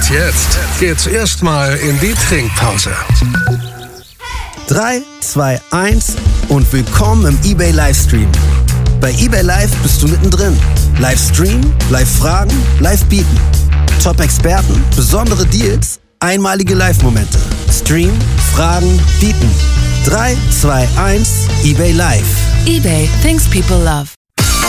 Und jetzt geht's erstmal in die Trinkpause. 3, 2, 1 und willkommen im eBay Livestream. Bei eBay Live bist du mittendrin. Livestream, Live-Fragen, Live-Bieten. Top-Experten, besondere Deals, einmalige Live-Momente. Stream, Fragen, Bieten. 3, 2, 1, eBay Live. eBay, things people love.